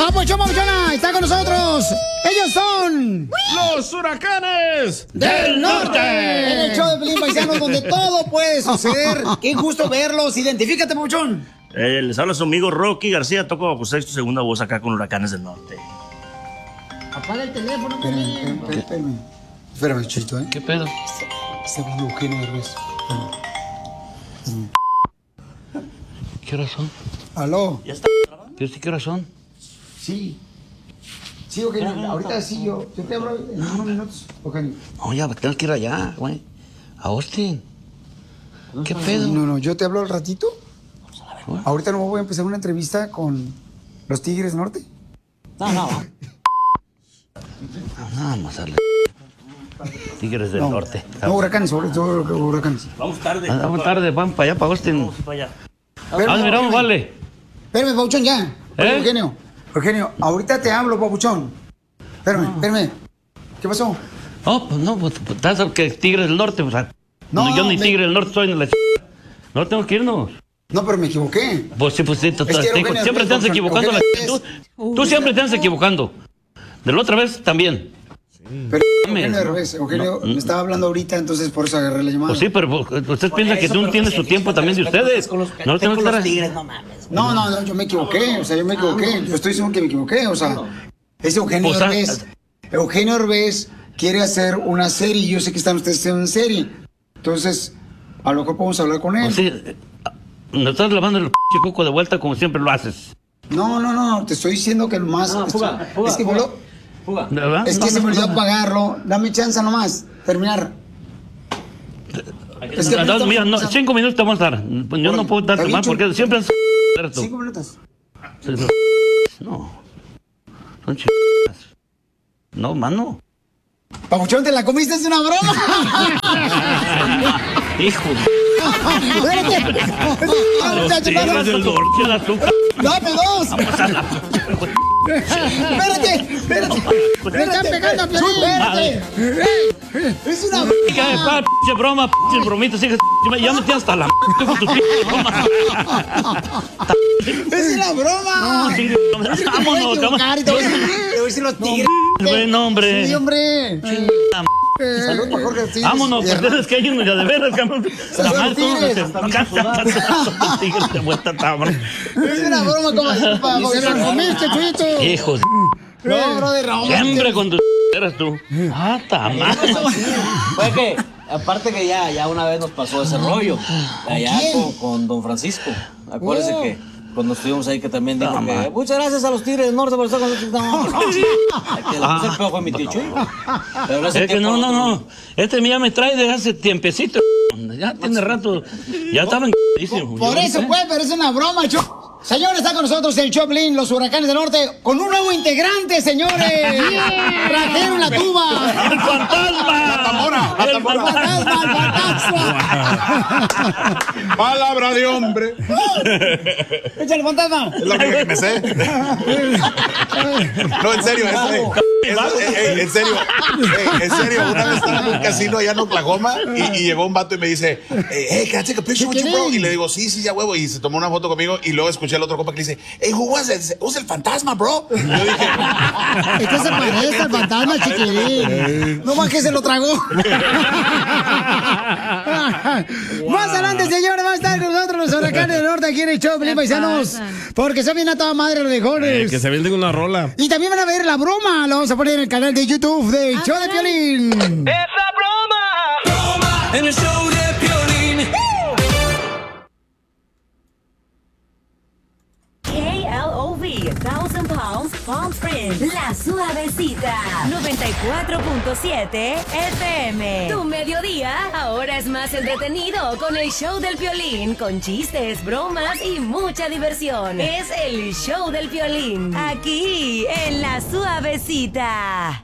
Papuchón, papuchona, está con nosotros. Ellos son... ¡Los Huracanes del Norte! En el show de Pelín, paisanos, donde todo puede suceder. Qué gusto verlos. Identifícate, papuchón. Les habla su amigo Rocky García. Toco pues, sexto segunda voz acá con Huracanes del Norte. Apaga el teléfono, Espérame, Chito, ¿eh? ¿Qué pedo? Está hablando Eugenio Derbez. ¿Qué horas son? ¿Aló? ¿Ya está grabando? ¿Qué horas son? Sí. Sí, Eugenio, ahorita sí yo te hablo en unos minutos, Eugenio. No, ya tengo que ir allá, güey. A Austin. ¿Qué pedo? No, yo te hablo al ratito. Ahorita no voy a empezar una entrevista con los Tigres Norte. No. Nada más darle. Tigres del Norte. No, Huracanes, sobre todo Huracanes. Vamos tarde. Vamos tarde, vamos para allá, para Austin. Vamos para allá. Miramos, vale. Espérame, papuchón, ya. Eugenio, ahorita te hablo, papuchón. Espérame. ¿Qué pasó? Oh, pues no, pues estás que Tigres del Norte, o sea. No, yo ni Tigre del Norte soy ni la No tengo que irnos. No, pero me equivoqué. Pues sí, Eugenio, siempre te andas equivocando. Tú siempre te andas equivocando. De la otra vez también. Pero Eugenio me estaba hablando ahorita, entonces por eso agarré la llamada. Pues sí, pero usted piensa que tú no tienes su tiempo también de ustedes. No tengo que estar. No, yo me equivoqué, Yo estoy seguro que me equivoqué, es Eugenio Derbez. Eugenio Derbez quiere hacer una serie y yo sé que están ustedes haciendo una serie. Entonces, a lo mejor podemos hablar con él. Pues sí, nos estás lavando el coco de vuelta como siempre lo haces. No, te estoy diciendo que más... Fuga. Es que se me olvidó pagarlo. Dame chance nomás, terminar. Mira, 5 minutos te vamos a dar. Yo no puedo darte más porque siempre... 5 minutos. No. Son No, mano. Papuchón, ¿te la comiste? Es una broma. Hijo. Espérate. Dame 2. Espérate. ¡Me están pegando a Piolín! Es una broma, bromita, ya me tienes hasta la con tu broma. Es una broma. Vámonos, te voy a decir los Tigres. Buen hombre. Sí, hombre. Salud para Jorge Tigres. Vámonos, pues es que hay uno ya de veras, cabrón. Tigres de vuelta, cabrón. Es una broma, como se la comiste, Chuito. Hijos. No, brother, Raúl. Siempre con tus eras tú. Tamás. Fue que, aparte que ya una vez nos pasó ese rollo. Allá con don Francisco. Acuérdese que cuando estuvimos ahí que también dijo que muchas gracias a los Tigres del Norte por estar con nosotros. Que le puse el pedo fue mi tío Chuy. Pero es que no. Este ya me trae desde hace tiempecito. Ya tiene rato. Ya estaba en... Por eso, pues, pero es una broma, Señores, está con nosotros el Choplin, los Huracanes del Norte, con un nuevo integrante, señores. Trajeron la tuba. ¡El fantasma! ¡La tambora! El fantasma. Palabra de hombre. Echa el fantasma. Es lo único que me sé. No, en serio, en serio, una vez estaba en un casino allá en Oklahoma y llegó un vato y me dice, hey, can I take a picture with you, bro? Y le digo, sí, ya huevo, y se tomó una foto conmigo y luego escuché al otro compa que le dice, hey, who was it? ¿Who's el fantasma, bro? Y yo dije, este se parece al fantasma, chiquilín. No más que se lo tragó. Más adelante, señores, va a estar con nosotros los Huracanes del Norte aquí en el show, Pelín, paisanos. Porque se viene a toda madre los mejores. Que se viene una rola. Y también van a ver la broma. Lo vamos a poner en el canal de YouTube de Show de Piolín. ¡Esa broma! En el show de Piolín. KLOV, 1000 Pounds, Palm Springs, La Suavecita, 94.7 FM. Tu mediodía ahora es más entretenido con el show del Piolín, con chistes, bromas y mucha diversión. Es el show del Piolín, aquí en La Suavecita.